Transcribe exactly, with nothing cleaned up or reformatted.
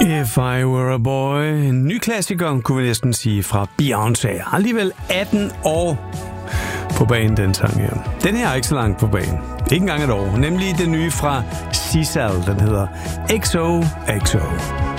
If I Were a Boy. En ny klassiker, kunne vi næsten sige, fra Beyoncé. Alligevel atten år på banen, den sang her. Den her er ikke så langt på banen. Ikke engang et år. Nemlig den nye fra Sisal. Den hedder X O X O.